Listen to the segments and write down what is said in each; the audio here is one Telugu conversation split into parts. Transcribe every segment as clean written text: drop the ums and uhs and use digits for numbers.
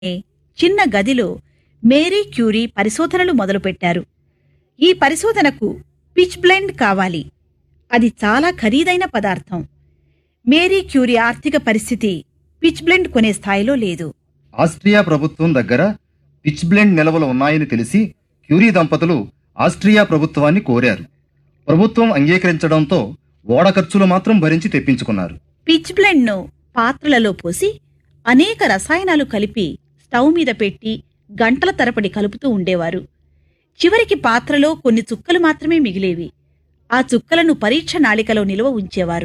చిన్న గదిలో మేరీ క్యూరీ పరిశోధనలు మొదలుపెట్టారు. ఈ పరిశోధనకు పిచ్ బ్లెండ్ కావాలి. అది చాలా ఖరీదైన పదార్థం. మేరీ క్యూరీ ఆర్థిక పరిస్థితి పిచ్ బ్లెండ్ కొనే స్థాయిలో లేదు. ఆస్ట్రియా ప్రభుత్వం దగ్గర పిచ్ బ్లెండ్ నిల్వలు ఉన్నాయని తెలిసి క్యూరీ దంపతులు ఆస్ట్రియా ప్రభుత్వాన్ని కోరారు. ప్రభుత్వం అంగీకరించడంతో ఓడ ఖర్చులు మాత్రం భరించి తెప్పించుకున్నారు. పిచ్ బ్లెండ్ను పాత్రలలో పోసి అనేక రసాయనాలు కలిపి స్టవ్ మీద పెట్టి గంటల తరబడి కలుపుతూ ఉండేవారు. చివరికి పాత్రలో కొన్ని చుక్కలు మాత్రమే మిగిలేవి. ఆ చుక్కలను పరీక్ష నాళికలో నిల్వ ఉంచేవారు.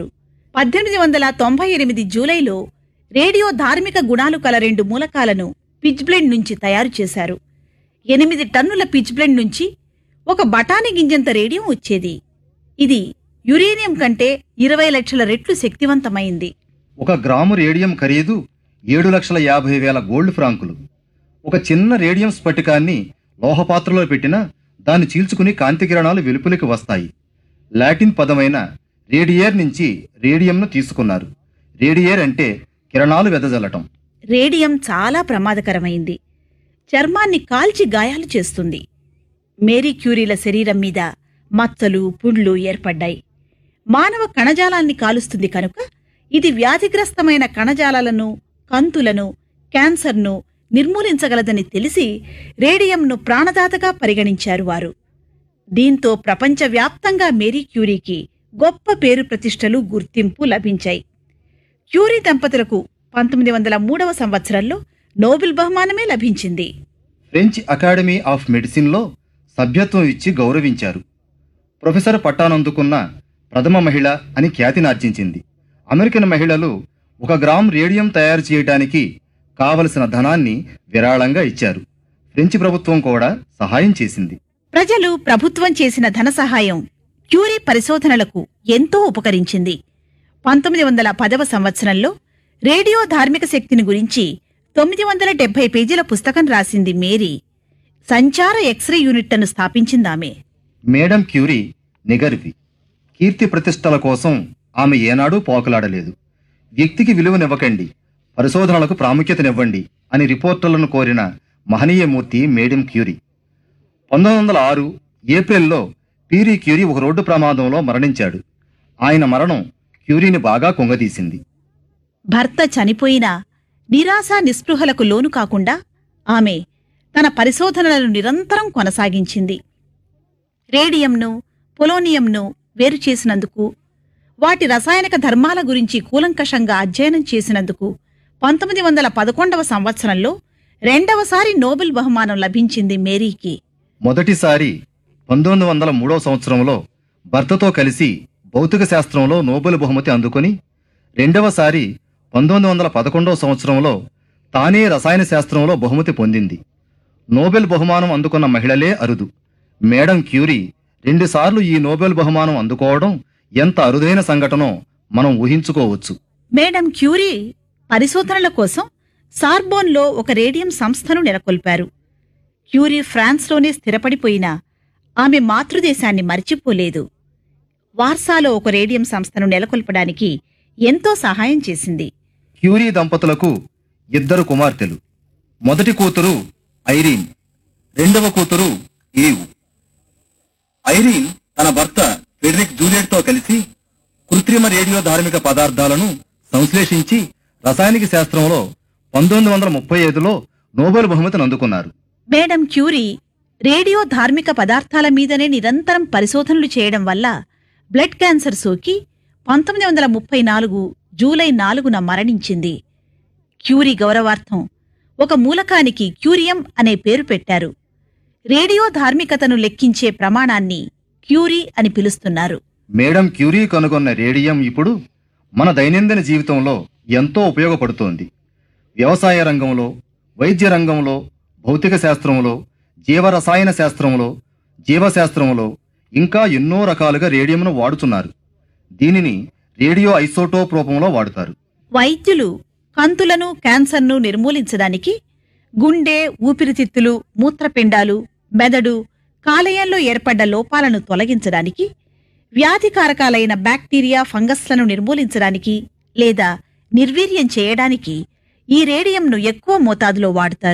1898 జూలైలో రేడియో ధార్మిక గుణాలు కల 2 మూలకాలను పిచ్ బ్లెండ్ నుంచి తయారు చేశారు. 8 టన్నుల పిచ్ బ్లెండ్ నుంచి ఒక బఠానీ గింజంత రేడియం వచ్చేది. ఇది యురేనియం కంటే 20 లక్షల రెట్లు శక్తివంతమైంది. 1 గ్రాము రేడియం ఖరీదు 7,50,000 గోల్డ్ ఫ్రాంకులు. ఒక చిన్న రేడియం స్ఫటికాన్ని లోహపాత్రలో పెట్టినా దాన్ని చీల్చుకుని కాంతి కిరణాలు వెలుపలికి వస్తాయి. లాటిన్ పదమైన రేడియేర్ నుంచి రేడియంను తీసుకున్నారు. రేడియేర్ అంటే కిరణాలు వెదజల్లటం. రేడియం చాలా ప్రమాదకరమైంది. చర్మాన్ని కాల్చి గాయాలు చేస్తుంది. మేరీ క్యూరీల శరీరం మీద మచ్చలు, పుండ్లు ఏర్పడ్డాయి. మానవ కణజాలాన్ని కాలుస్తుంది కనుక ఇది వ్యాధిగ్రస్తమైన కణజాలాలను, కంతులను, క్యాన్సర్ను నిర్మూలించగలదని తెలిసి రేడియంను ప్రాణదాతగా పరిగణించారు వారు. దీంతో ప్రపంచవ్యాప్తంగా మేరీ క్యూరీకి గొప్ప పేరు ప్రతిష్టలు, గుర్తింపు లభించాయి. క్యూరీ దంపతులకు 1903 సంవత్సరంలో నోబెల్ బహుమానమే లభించింది. ఫ్రెంచ్ అకాడమీ ఆఫ్ మెడిసిన్లో సభ్యత్వం ఇచ్చి గౌరవించారు. ప్రొఫెసర్ పట్టానందుకున్న ప్రథమ మహిళ అని ఖ్యాతినార్జించింది. అమెరికన్ మహిళలు 1 గ్రామ్ రేడియం తయారు చేయడానికి కావలసిన ధనాన్ని విరాళంగా ఇచ్చారు. ఫ్రెంచ్ ప్రభుత్వం కూడా సహాయం చేసింది. ప్రజలు, ప్రభుత్వం చేసిన ధన సహాయం క్యూరీ పరిశోధనలకు ఎంతో ఉపకరించింది. 1910 సంవత్సరంలో రేడియో ధార్మిక శక్తిని గురించి 970 పేజీల పుస్తకం రాసింది మేరీ. సంచార ఎక్స్రే యూనిట్లను స్థాపించిందామె. Madam Curie నిగర్వి. కీర్తి ప్రతిష్టల కోసం ఆమె ఏనాడూ పోకలాడలేదు. వ్యక్తికి విలువనివ్వకండి, పరిశోధనలకు ప్రాముఖ్యతనివ్వండి అని రిపోర్టర్లను కోరిన మహనీయమూర్తి మేడం క్యూరీ. 1906 ఏప్రిల్లో పీరీ క్యూరీ ఒక రోడ్డు ప్రమాదంలో మరణించాడు. ఆయన మరణం క్యూరీని బాగా కుంగదీసింది. భర్త చనిపోయినా నిరాశ నిస్పృహలకు లోను కాకుండా ఆమె తన పరిశోధనలను నిరంతరం కొనసాగించింది. రేడియంను, పొలోనియంను వేరు చేసినందుకు, వాటి రసాయనిక ధర్మాల గురించి కూలంకషంగా అధ్యయనం చేసినందుకు 1911 సంవత్సరంలో 2వసారి నోబెల్ బహుమానం లభించింది మేరీకి. మొదటిసారి 1903 సంవత్సరంలో భర్తతో కలిసి భౌతిక శాస్త్రంలో నోబెల్ బహుమతి అందుకొని, 2వసారి 1911 సంవత్సరంలో తానే రసాయన శాస్త్రంలో బహుమతి పొందింది. నోబెల్ బహుమానం అందుకున్న మహిళలే అరుదు. మేడం క్యూరీ 2 సార్లు ఈ నోబెల్ బహుమానం అందుకోవడం ఎంత అరుదైన సంఘటనో మనం ఊహించుకోవచ్చు. మేడం క్యూరీ పరిశోధనల కోసం సార్బోన్లో ఒక రేడియం సంస్థను నెలకొల్పారు. క్యూరీ ఫ్రాన్స్లోనే స్థిరపడిపోయినా ఆమె మాతృదేశాన్ని మర్చిపోలేదు. వార్సాలో ఒక రేడియం సంస్థను నెలకొల్పడానికి ఎంతో సహాయం చేసింది. క్యూరీ దంపతులకు 2 కుమార్తెలు. మొదటి కూతురు ఐరీన్, 2వ కూతురు ఈవ్. ఐరీన్ తన భర్త ఫెడరిక్ జూలియట్తో కలిసి కృత్రిమ రేడియో ధార్మిక పదార్థాలను సంశ్లేషించి రసాయనిక శాస్త్రంలో 1935లో నోబెల్ బహుమతిని అందుకున్నారు. మేడం క్యూరీ రేడియో ధార్మిక పదార్థాల మీదనే నిరంతరం పరిశోధనలు చేయడం వల్ల బ్లడ్ క్యాన్సర్ సోకి 1934 జూలై 4న మరణించింది. క్యూరీ గౌరవార్థం ఒక మూలకానికి క్యూరియం అనే పేరు పెట్టారు. రేడియో ధార్మికతను లెక్కించే ప్రమాణాన్ని క్యూరీ అని పిలుస్తున్నారు. మేడం క్యూరీ కనుగొన్న రేడియం ఇప్పుడు మన దైనందిన జీవితంలో ఎంతో ఉపయోగపడుతోంది. వ్యవసాయ రంగంలో, వైద్య రంగంలో, భౌతిక శాస్త్రంలో, జీవరసాయన శాస్త్రంలో, జీవశాస్త్రంలో ఇంకా ఎన్నో రకాలుగా రేడియంను వాడుతున్నారు. దీనిని రేడియో ఐసోటోప్ రూపంలో వాడుతారు. వైద్యులు కంతులను, క్యాన్సర్ను నిర్మూలించడానికి గుండె, ఊపిరితిత్తులు, మూత్రపిండాలు, మెదడు, కాలేయంలో ఏర్పడ్డ లోపాలను తొలగించడానికి, వ్యాధికారకాలైన బ్యాక్టీరియా, ఫంగస్లను నిర్మూలించడానికి లేదా నిర్వీర్యం చేయడానికి ఈ రేడియంను ఎక్కువ మోతాదులో వాడుతారు.